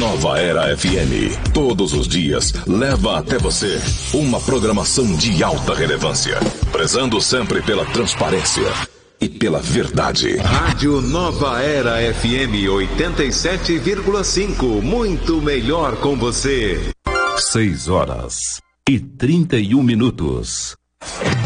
Nova Era FM, todos os dias, leva até você uma programação de alta relevância, prezando sempre pela transparência e pela verdade. Rádio Nova Era FM 87,5, muito melhor com você. 6 horas e 31 minutos.